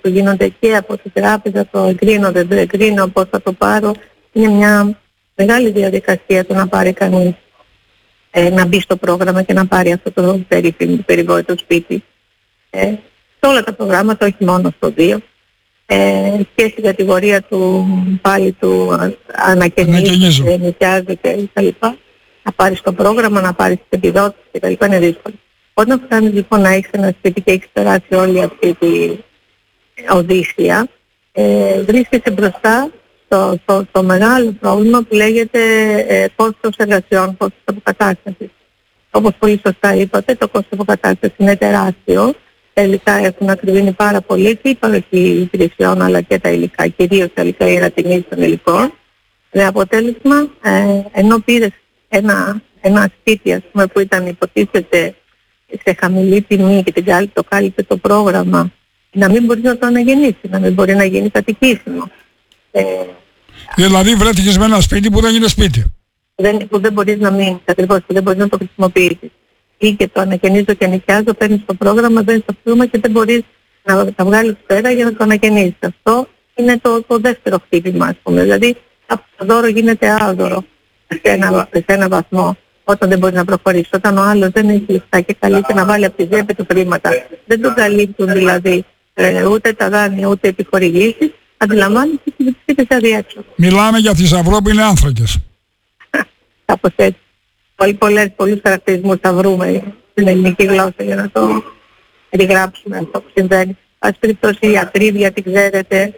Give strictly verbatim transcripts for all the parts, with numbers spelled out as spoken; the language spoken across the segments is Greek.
που γίνονται και από τη τράπεζα, το εγκρίνω, δεν το εγκρίνω, πώς θα το πάρω. Είναι μια μεγάλη διαδικασία το να πάρει κανείς, ε, να μπει στο πρόγραμμα και να πάρει αυτό το περιβόητο σπίτι. Ε, σε όλα τα προγράμματα, όχι μόνο στο δύο. Ε, και στην κατηγορία του πάλι του ανακαινίζει, νοικιάζει και τα λοιπά. Να πάρεις το πρόγραμμα, να πάρεις τις επιδότηση και τα λοιπά είναι δύσκολο. Όταν φτάνεις λοιπόν να έχεις ένα σπίτι και έχεις περάσει όλη αυτή τη οδύσσια, ε, βρίσκεσαι μπροστά στο, στο, στο μεγάλο πρόβλημα που λέγεται ε, κόστος εργασιών, κόστος αποκατάστασης. Όπως πολύ σωστά είπατε, το κόστος αποκατάστασης είναι τεράστιο. Τα υλικά έχουν ακριβήνει πάρα πολύ και η παροχή υπηρεσιών αλλά και τα υλικά, κυρίως τα υλικά, η ανατιμήση των υλικών. Με αποτέλεσμα, ε, ενώ πήρες ένα, ένα σπίτι, ας πούμε, που ήταν υποτίθεται σε χαμηλή τιμή και την κάλυψε, το κάλυψε το πρόγραμμα, να μην μπορεί να το αναγεννήσει, να μην μπορεί να γίνει κατοικήσιμο. Ε, δηλαδή βρέθηκες με ένα σπίτι που δεν είναι σπίτι. Δεν, που δεν μπορείς να μείνεις, ακριβώς, που δεν μπορείς να το χρησιμοποιήσεις. Ή και το ανακαινίζω και νοικιάζω, παίρνεις το πρόγραμμα, δίνεις το χρήμα και δεν μπορείς να τα βγάλεις πέρα για να το ανακαινήσεις. Αυτό είναι το, το δεύτερο χτύπημα, ας πούμε. Δηλαδή, το δώρο γίνεται άδωρο σε ένα, σε ένα βαθμό όταν δεν μπορεί να προχωρήσει. Όταν ο άλλος δεν έχει λεφτά και καλείται να βάλει από τη τσέπη του χρήματα, δεν τον καλύπτουν δηλαδή ε, ούτε τα δάνεια ούτε επιχορηγήσεις, αντιλαμβάνεσαι και βρίσκεται σε αδιέξοδο. Μιλάμε για θησαυρό που είναι άνθρακες. Κάπως έτσι. Πολύ πολλές, πολλούς χαρακτηρισμούς θα βρούμε στην ελληνική γλώσσα για να το περιγράψουμε αυτό που συμβαίνει. Ας περιπτώσει η ακρίβεια την ξέρετε.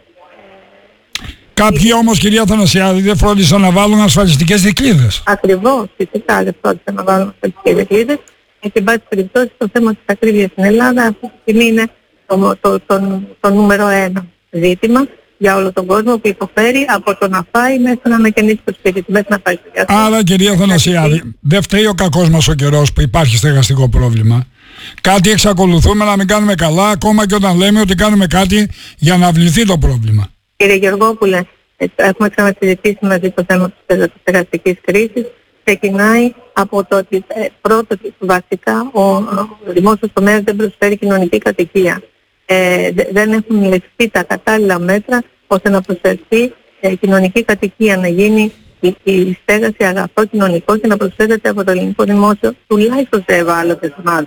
Κάποιοι όμως, κυρία Θανασιάδη, δεν φρόντισαν να βάλουν ασφαλιστικές δικλείδες. Ακριβώς, φυσικά δεν φρόντισαν να βάλουν ασφαλιστικές δικλείδες. Και εν πάση περιπτώσει το θέμα της ακρίβειας στην Ελλάδα αυτή τη στιγμή είναι το, το, το, το, το νούμερο ένα ζήτημα για όλο τον κόσμο που υποφέρει από το να φάει μέχρι να ανακαινήσει το σπίτι του, μέχρι να πάει στο διάστημα. Άρα, κυρία Θανασιάδη, δεν φταίει ο κακός μας ο καιρός που υπάρχει στεγαστικό πρόβλημα. Κάτι εξακολουθούμε να μην κάνουμε καλά, ακόμα και όταν λέμε ότι κάνουμε κάτι για να αυληθεί το πρόβλημα. Κύριε Γεωργόπουλε, έχουμε ξανασυζητήσει μαζί το θέμα της στεγαστικής κρίσης. Ξεκινάει από το ότι ε, πρώτο βασικά ο, ο δημόσιος τομέας δεν προσφέρει κοινωνική κατοικία. Ε, δεν έχουν ληφθεί τα κατάλληλα μέτρα ώστε να προσφερθεί ε, κοινωνική κατοικία, να γίνει η, η στέγαση αγαθό κοινωνικό και να προσφέρεται από το ελληνικό δημόσιο τουλάχιστον σε ευάλωτες ομάδες.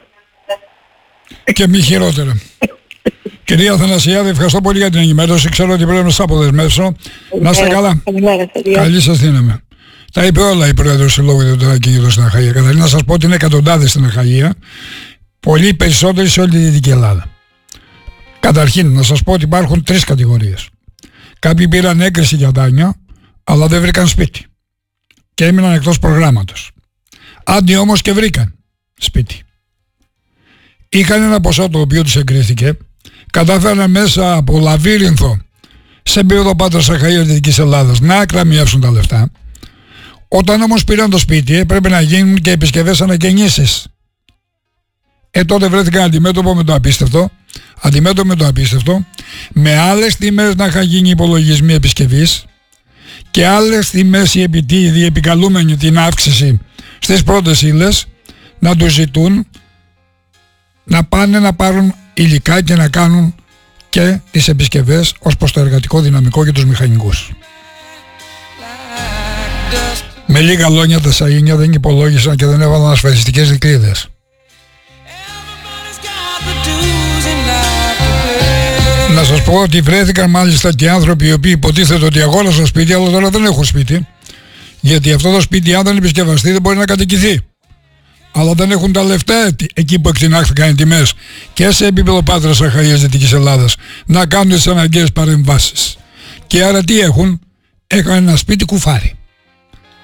Και μη χειρότερα. Κυρία Θανασιάδη, ευχαριστώ πολύ για την ενημέρωση. Ξέρω ότι πρέπει να σας αποδεσμεύσω. Να είστε καλά. Καλή σας δύναμη. Τα είπε όλα η πρόεδρος του Συλλόγου Ιδιωτικών στην Αχαΐα. Καταρχήν να σας πω ότι είναι εκατοντάδες στην Αχαΐα, πολύ περισσότεροι σε όλη τη Δυτική Ελλάδα. Καταρχήν να σας πω ότι υπάρχουν τρεις κατηγορίες. Κάποιοι πήραν έγκριση για δάνειο, αλλά δεν βρήκαν σπίτι και έμειναν εκτός προγράμματος. Άντι όμως και βρήκαν σπίτι. Είχαν ένα ποσό το οποίο τους εγκρίθηκε, κατάφεραν μέσα από λαβύρινθο σε επίπεδο Πάτρας Αχαΐας Δυτικής Ελλάδας να εκταμιεύσουν τα λεφτά. Όταν όμως πήραν το σπίτι έπρεπε να γίνουν και επισκευές ανακαινήσεις. Ε τότε βρέθηκαν αντιμέτωπο με το απίστευτο, αντιμέτωπο με το απίστευτο, με άλλες τιμές να είχαν γίνει υπολογισμοί επισκευής και άλλες τιμές οι επιτίδιοι επικαλούμενοι την αύξηση στις πρώτες ύλες να τους ζητούν να πάνε να πάρουν υλικά και να κάνουν και τις επισκευές ως προς το εργατικό δυναμικό και τους μηχανικούς. Με λίγα λόγια τα σαΐνια δεν υπολόγισαν και δεν έβαλαν ασφαλιστικές δικλείδες. Να σας πω ότι βρέθηκαν μάλιστα και άνθρωποι οι οποίοι υποτίθεται ότι αγόρασαν σπίτι αλλά τώρα δεν έχουν σπίτι, γιατί αυτό το σπίτι αν δεν επισκευαστεί δεν μπορεί να κατοικηθεί. Αλλά δεν έχουν τα λεφτά εκεί που εκτινάχθηκαν οι τιμές και σε επίπεδο Πάτρας Αχαΐας Δυτικής Ελλάδας να κάνουν τις αναγκαίες παρεμβάσεις. Και άρα τι έχουν? Έχουν ένα σπίτι κουφάρι.